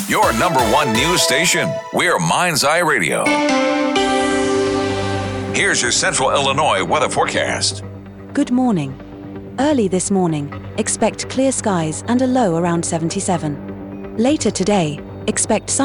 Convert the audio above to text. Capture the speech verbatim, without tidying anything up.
Your number one news station. We're Mind's Eye Radio. Here's your Central Illinois weather forecast. Good morning. Early this morning, expect clear skies and a low around seventy-seven. Later today, expect sun